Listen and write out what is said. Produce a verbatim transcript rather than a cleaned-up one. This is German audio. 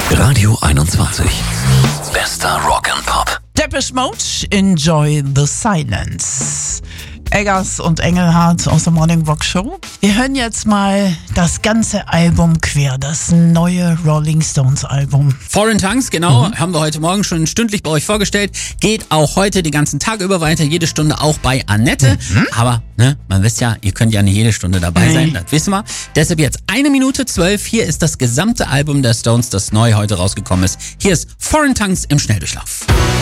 Radio einundzwanzig. Bester Rock and Pop. Depeche Mode, Enjoy the Silence. Eggers und Engelhardt aus der Morning Rock Show. Wir hören jetzt mal das ganze Album quer, das neue Rolling Stones Album. Foreign Tongues, genau, Mhm. haben wir heute Morgen schon stündlich bei euch vorgestellt. Geht auch heute den ganzen Tag über weiter, jede Stunde auch bei Annette. Mhm. Aber, ne, man wisst ja, ihr könnt ja nicht jede Stunde dabei Nee. sein, das wissen wir. Deshalb jetzt eine Minute zwölf. Hier ist das gesamte Album der Stones, das neu heute rausgekommen ist. Hier ist Foreign Tongues im Schnelldurchlauf.